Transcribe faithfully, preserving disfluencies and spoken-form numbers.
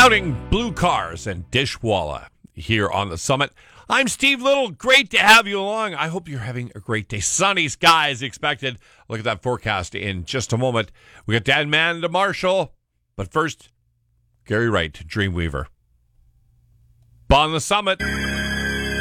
Counting blue cars and Dishwalla here on the summit. I'm Steve Little. Great to have you along. I hope you're having a great day. Sunny skies expected. Look at that forecast in just a moment. We got Dan Manda Marshall. But first, Gary Wright, Dreamweaver. On the summit.